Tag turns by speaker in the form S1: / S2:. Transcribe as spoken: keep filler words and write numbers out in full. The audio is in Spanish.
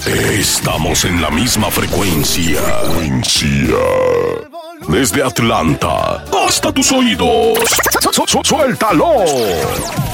S1: Estamos en la misma frecuencia. Frecuencia. Desde Atlanta hasta tus oídos. Su- su- Suéltalo.